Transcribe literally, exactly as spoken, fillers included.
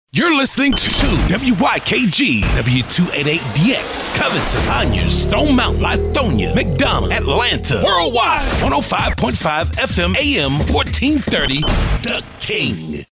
You're listening to W Y K G, W two eighty-eight D X, Covington, Conyers, Stone Mountain, Lithonia, McDonough, Atlanta, Worldwide, one oh five point five F M, A M, fourteen thirty, The King.